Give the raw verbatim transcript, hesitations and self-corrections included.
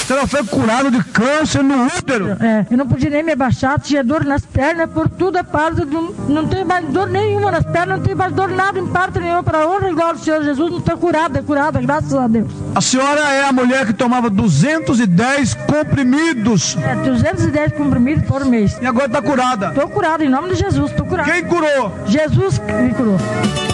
A senhora foi curada de câncer no útero. É, eu não podia nem me abaixar, tinha dor nas pernas, por tudo a parte, não, não tenho mais dor nenhuma nas pernas, não tenho mais dor nada em parte nenhuma para honra igual o Senhor Jesus, não estou curada, é curada, graças a Deus. A senhora é a mulher que tomava duzentos e dez comprimidos. É, duzentos e dez comprimidos por mês. E agora está curada. Estou curada, em nome de Jesus, estou curada. Quem curou? Jesus me curou.